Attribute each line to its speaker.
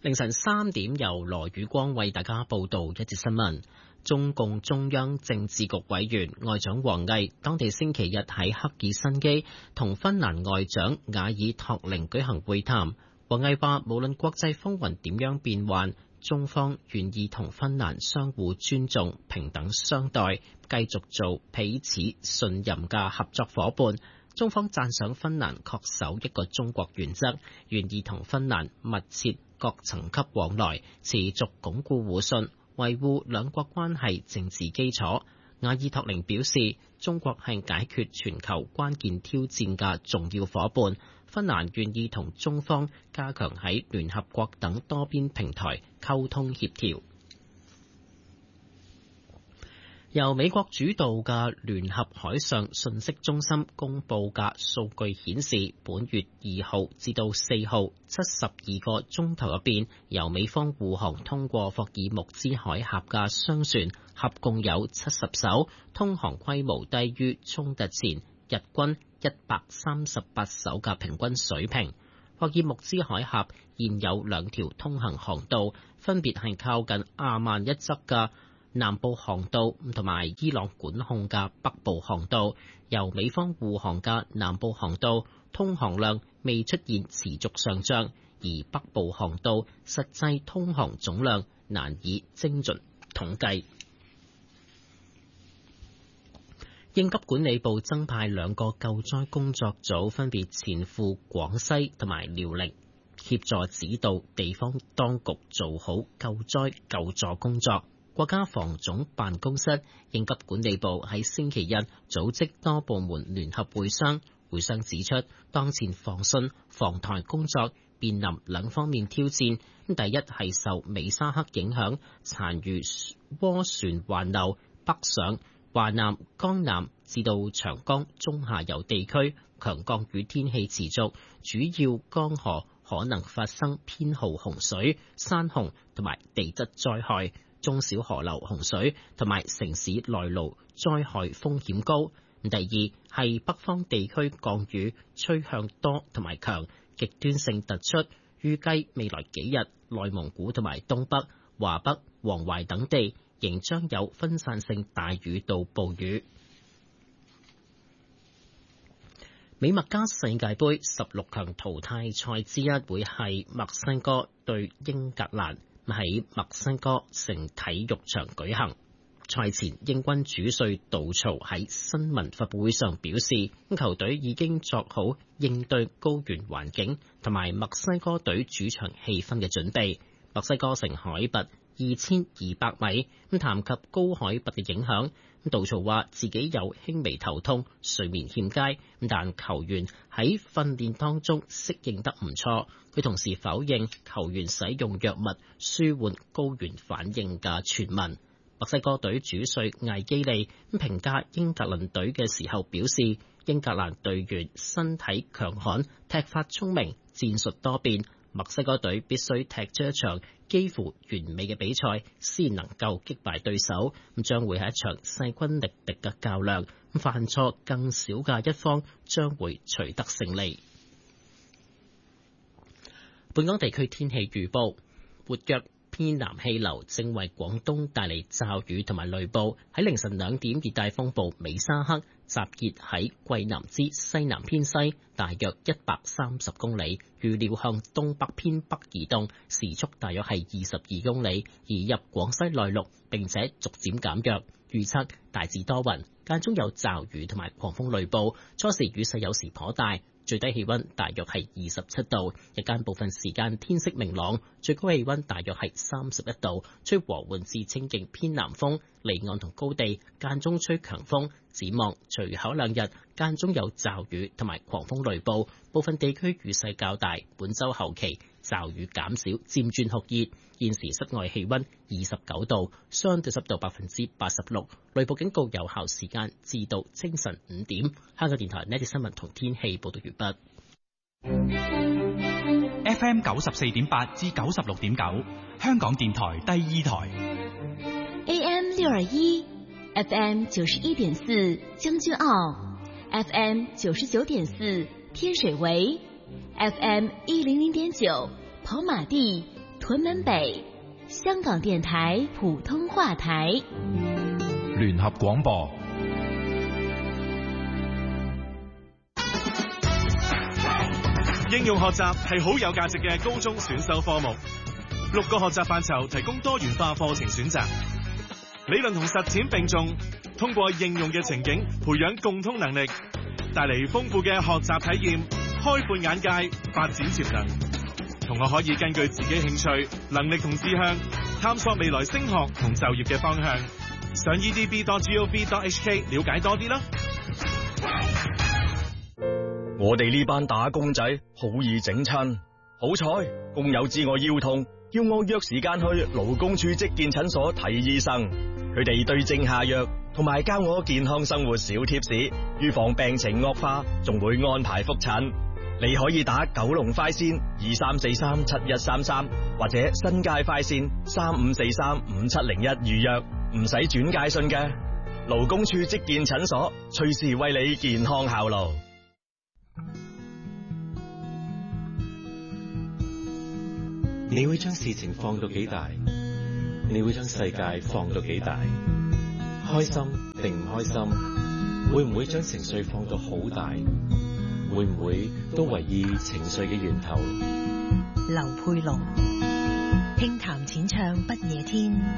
Speaker 1: 凌晨3點，由羅宇光為大家報道一節新聞。中共中央政治局委員外長王毅當地星期日喺赫爾辛基同芬蘭外長瓦爾托寧舉行會談。王毅話，無論國際風雲點樣變幻，中方願意同芬蘭相互尊重、平等相待，繼續做彼此信任嘅合作夥伴。中方讚賞芬蘭恪守一個中國原則，願意同芬蘭密切各層級往來，持續鞏固互信，維護兩國關係政治基礎。瓦爾托寧表示，中國係解決全球關鍵挑戰嘅重要夥伴，芬蘭願意同中方加強喺聯合國等多邊平台溝通協調。由美國主導嘅聯合海上信息中心公佈嘅數據顯示，本月2號至到4號72個鐘頭入邊，由美方護航通過霍爾木茲海峽嘅商船合共有70艘，通航規模低於衝突前日均138艘嘅平均水平。霍爾木茲海峽現有兩條通行航道，分別係靠近阿曼一側嘅南部航道同埋伊朗管控嘅北部航道。由美方護航嘅南部航道通航量未出現持續上漲，而北部航道實際通航總量難以精準統計。應急管理部增派2個救災工作組，分別前赴廣西同埋遼寧，協助指導地方當局做好救災救助工作。國家防總辦公室、應急管理部喺星期日組織多部門聯合會商，會商指出，當前防汛防台工作面臨兩方面挑戰。第一係受美沙克影響，殘餘渦旋環流北上華南、江南至到長江中下游地區，強降雨天氣持續，主要江河可能發生偏號洪水、山洪同埋地質災害。中小河流洪水同埋城市內澇災害風險高。第二係北方地區降雨趨向多同埋強，極端性突出。預計未來幾日，內蒙古同埋東北、華北、黃淮等地仍將有分散性大雨到暴雨。美墨加世界盃16強淘汰賽之一會係墨西哥對英格蘭，喺墨西哥城體育場舉行。賽前，英軍主帥杜曹喺新聞發佈會上表示，球隊已經作好應對高原環境同埋墨西哥隊主場氣氛嘅準備。墨西哥城海拔2200米，談及高海拔嘅影響，杜曹話自己有輕微頭痛、睡眠欠佳，但球員喺訓練當中適應得唔錯。佢同時否認球員使用藥物舒緩高原反應嘅傳聞。墨西哥隊主帥艾基利評價英格蘭隊嘅時候表示，英格蘭隊員身體強悍、踢法聰明、戰術多變。墨西哥隊必須踢出一場幾乎完美嘅比賽，先能夠擊敗對手。將會係一場勢均力敵嘅較量，犯錯更少嘅一方將會取得勝利。本港地區天氣預報，活躍偏南氣流正為廣東帶嚟驟雨同埋雷暴。喺凌晨2點，熱帶風暴美沙克集結喺桂南之西南偏西，大約130公里，預料向東北偏北移動，時速大約係22公里，移入廣西內陸，並且逐漸減弱。預測大致多雲，間中有驟雨同埋狂風雷暴，初時雨勢有時頗大。最低氣溫大約係27度，日間部分時間天色明朗，最高氣溫大約係31度，吹和緩至清勁偏南風，離岸同高地間中吹強風。展望隨後2日間中有驟雨同埋狂風雷暴，部分地區雨勢較大。本週後期驟雨減少，漸轉酷熱。現時室外氣溫29度，相對濕度86%，雷暴警告有效時間至到清晨5點。香港電台呢啲新聞同天氣報道完畢。
Speaker 2: FM 94.8至96.9，香港電台第2台。
Speaker 3: AM 621。FM 91.4將軍澳 ，FM 99.4天水圍 ，FM 100.9跑馬地、 屯門北，香港電台普通話台，
Speaker 4: 聯合廣播。
Speaker 5: 應用學習係好有價值嘅高中選修科目，6個學習範疇提供多元化課程選擇，理論同實踐並重，通過應用嘅情景培養共通能力，帶嚟豐富嘅學習體驗，開闊眼界，發展潛能。同學可以根據自己興趣、能力同志向，探索未來升學同就業嘅方向。上 edb.gov.hk 了解多啲啦。
Speaker 6: 我哋呢班打工仔好易整親，好彩工友知我腰痛，叫我約時間去勞工處職健診所睇醫生。佢哋對症下藥，同埋教我健康生活小貼士，預防病情惡化，仲會安排覆診。你可以打九龍快線23437133，或者新界快線35435701預約，唔使轉介信嘅。勞工處職健診所，隨時為你健康效勞。
Speaker 7: 你會將事情放到幾大？你會將世界放到幾大？開心定唔開心？會唔會將情緒放到好大？會唔會都為意情緒嘅源頭？
Speaker 8: 劉佩龍，輕談淺唱不夜天。